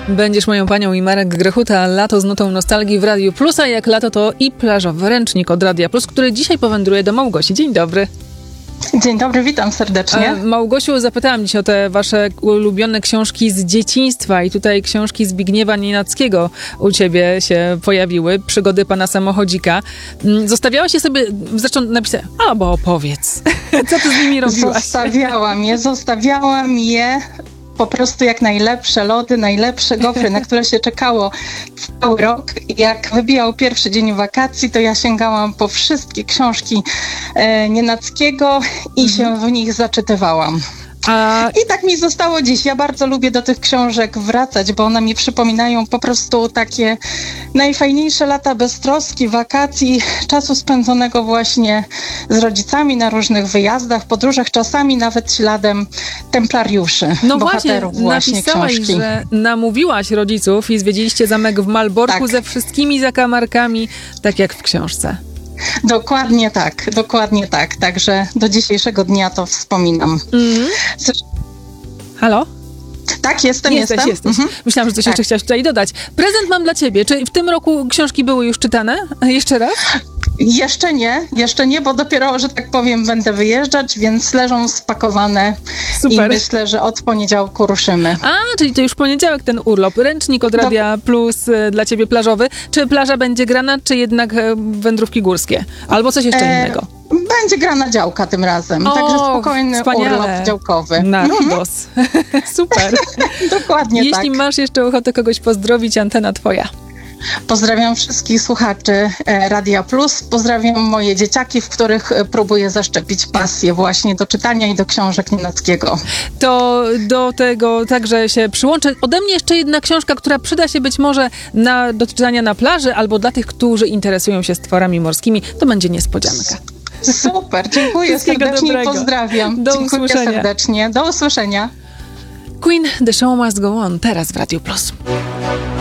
Będziesz moją panią i Marek Grechuta, lato z nutą nostalgii w Radiu Plus, a jak lato to i plażowy ręcznik od Radia Plus, który dzisiaj powędruje do Małgosi. Dzień dobry. Dzień dobry, witam serdecznie. Małgosiu, zapytałam dziś o te wasze ulubione książki z dzieciństwa i tutaj książki Zbigniewa Nienackiego u ciebie się pojawiły, Przygody pana samochodzika. Zostawiałaś je sobie, zresztą napisać, albo opowiedz, co ty z nimi robiłaś? Zostawiałam je po prostu jak najlepsze lody, najlepsze gofry, na które się czekało cały rok. Jak wybijał pierwszy dzień wakacji, to ja sięgałam po wszystkie książki Nienackiego i się w nich zaczytywałam. I tak mi zostało dziś. Ja bardzo lubię do tych książek wracać, bo one mi przypominają po prostu takie najfajniejsze lata beztroski, wakacji, czasu spędzonego właśnie z rodzicami na różnych wyjazdach, podróżach, czasami nawet śladem templariuszy, bohaterów właśnie napisałaś, książki. że namówiłaś rodziców i zwiedziliście zamek w Malborku ze wszystkimi zakamarkami, tak jak w książce. Dokładnie tak. Także do dzisiejszego dnia to wspominam. Halo? Tak, jestem. Jesteś. Myślałam, że coś jeszcze chciałaś tutaj dodać. Prezent mam dla ciebie. Czy w tym roku książki były już czytane? Jeszcze raz? Jeszcze nie, bo dopiero, że tak powiem, będę wyjeżdżać, więc leżą spakowane. Super. I myślę, że od poniedziałku ruszymy. Czyli to już poniedziałek ten urlop. Ręcznik od Radia Plus dla ciebie plażowy. Czy plaża będzie grana, czy jednak wędrówki górskie? Albo coś jeszcze innego? Będzie grana działka tym razem, także spokojny urlop działkowy. Na Rodos. Super. Dokładnie tak. Jeśli masz jeszcze ochotę kogoś pozdrowić, antena twoja. Pozdrawiam wszystkich słuchaczy Radia Plus. Pozdrawiam moje dzieciaki, w których próbuję zaszczepić pasję właśnie do czytania i do książek Nienackiego. To do tego także się przyłączę. Ode mnie jeszcze jedna książka, która przyda się być może do czytania na plaży albo dla tych, którzy interesują się stworami morskimi. To będzie niespodzianka. Super, dziękuję serdecznie dobrego. i pozdrawiam. Do dziękuję usłyszenia. serdecznie. Do usłyszenia. Queen, The Show Must Go On, teraz w Radiu Plus.